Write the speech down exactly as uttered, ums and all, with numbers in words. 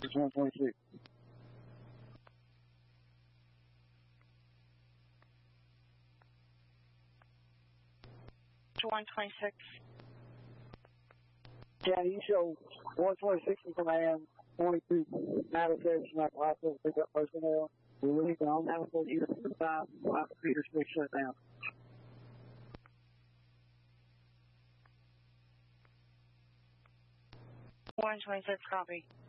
It's one twenty-six. one twenty-six. Yeah, you show one twenty-six in command, twenty-two navigation like hospital pick up personnel. We leave on Hamilton East five, five Peter Smith shut down. one twenty-six, copy.